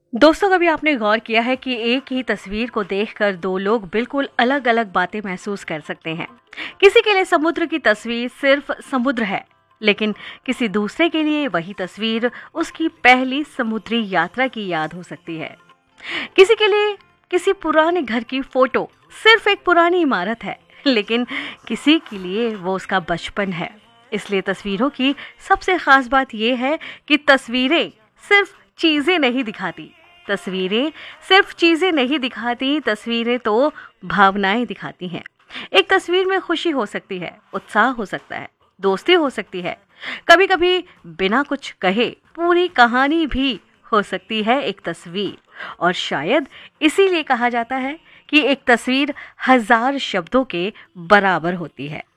दोस्तों, कभी आपने गौर किया है कि एक ही तस्वीर को देखकर दो लोग बिल्कुल अलग अलग बातें महसूस कर सकते हैं। किसी के लिए समुद्र की तस्वीर सिर्फ समुद्र है, लेकिन किसी दूसरे के लिए वही तस्वीर उसकी पहली समुद्री यात्रा की याद हो सकती है। किसी के लिए किसी पुराने घर की फोटो सिर्फ एक पुरानी इमारत है, लेकिन किसी के लिए वो उसका बचपन है। इसलिए तस्वीरों की सबसे खास बात यह है कि तस्वीरें नहीं दिखाती, तस्वीरें तो भावनाएं दिखाती हैं। एक तस्वीर में खुशी हो सकती है, उत्साह हो सकता है, दोस्ती हो सकती है, कभी कभी बिना कुछ कहे पूरी कहानी भी हो सकती है एक तस्वीर। और शायद इसीलिए कहा जाता है कि एक तस्वीर 1000 शब्दों के बराबर होती है।